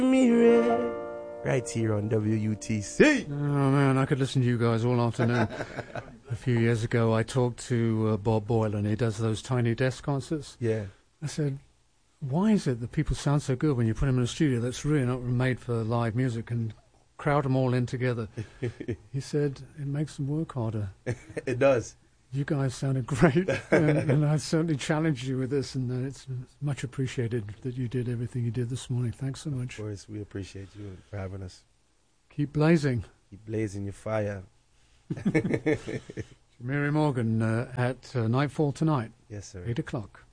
Right here on WUTC. Oh man, I could listen to you guys all afternoon. A few years ago, I talked to Bob Boyle, and he does those Tiny Desk concerts. Yeah. I said, why is it that people sound so good when you put them in a studio that's really not made for live music and crowd them all in together? He said, it makes them work harder. It does. You guys sounded great, and I certainly challenged you with this, and it's much appreciated that you did everything you did this morning. Thanks so much. Of course, we appreciate you for having us. Keep blazing. Keep blazing your fire. Mary Morgan at Nightfall tonight. Yes, sir. 8 o'clock.